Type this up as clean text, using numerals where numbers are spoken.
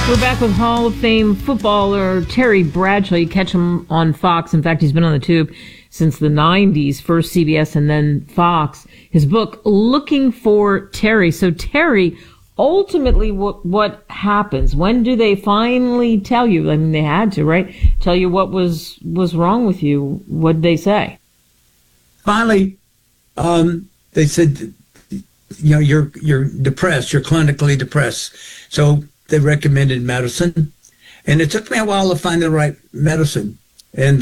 We're back with Hall of Fame footballer Terry Bradshaw. You catch him on Fox. In fact, he's been on the tube since the 90s, first CBS and then Fox. His book, Looking for Terry. So, Terry, ultimately, what happens? When do they finally tell you? I mean, they had to, right? Tell you what was wrong with you. What did they say? Finally, they said, you're depressed. You're clinically depressed. So they recommended medicine. And it took me a while to find the right medicine. And